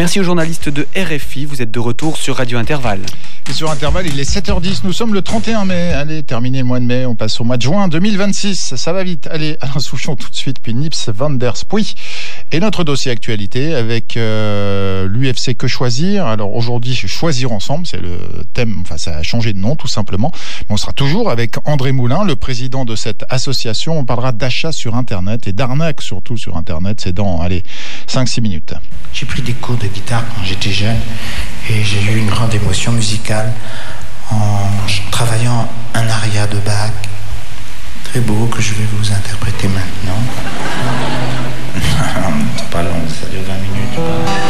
Merci aux journalistes de RFI. Vous êtes de retour sur Radio Intervalle. Et sur Intervalle, il est 7h10. Nous sommes le 31 mai. Allez, terminé le mois de mai. On passe au mois de juin 2026. Ça va vite. Allez, Alain Souchon tout de suite, puis Nips van der Spuy. Et notre dossier actualité avec l'UFC Que Choisir. Alors aujourd'hui, Choisir Ensemble, c'est le thème. Enfin, ça a changé de nom tout simplement. Mais on sera toujours avec André Moulin, le président de cette association. On parlera d'achat sur Internet et d'arnaque surtout sur Internet. C'est dans, 5-6 minutes. J'ai pris des cours de guitare quand j'étais jeune et j'ai eu une grande émotion musicale en travaillant un aria de Bach très beau que je vais vous interpréter maintenant. C'est pas long, ça dure 20 minutes.